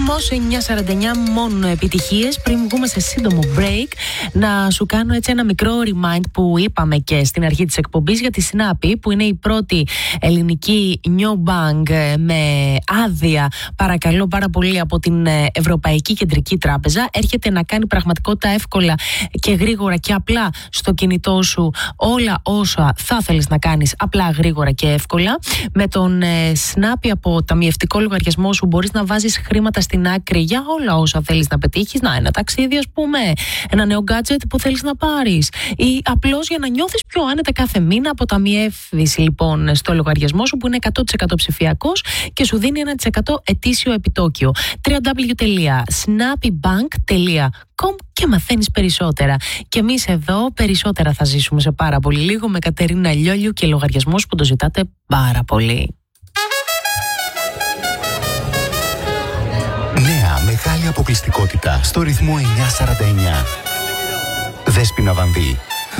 Ρυθμός 949, μόνο επιτυχίες. Πριν βγούμε σε σύντομο break, να σου κάνω έτσι ένα μικρό remind που είπαμε και στην αρχή της εκπομπής για τη Snappi, που είναι η πρώτη ελληνική neobank με άδεια, παρακαλώ πάρα πολύ, από την Ευρωπαϊκή Κεντρική Τράπεζα. Έρχεται να κάνει πραγματικότητα εύκολα και γρήγορα και απλά στο κινητό σου όλα όσα θα θέλεις να κάνεις απλά, γρήγορα και εύκολα. Με τον Snappi από ταμιευτικό λογαριασμό σου μπορείς να βάζεις χρήματα στην άκρη για όλα όσα θέλεις να πετύχεις. Να, ένα ταξίδι, ας πούμε, ένα νέο gadget που θέλεις να πάρεις, ή απλώς για να νιώθεις πιο άνετα κάθε μήνα. Αποταμιεύεις λοιπόν στο λογαριασμό σου που είναι 100% ψηφιακός και σου δίνει 1% ετήσιο επιτόκιο. www.snappybank.com και μαθαίνεις περισσότερα. Και εμείς εδώ περισσότερα θα ζήσουμε σε πάρα πολύ λίγο με Κατερίνα Λιόλιου και λογαριασμός που το ζητάτε πάρα πολύ. Νέα μεγάλη αποκλειστικότητα στο ρυθμό 949. Δέσποινα Βανδύ,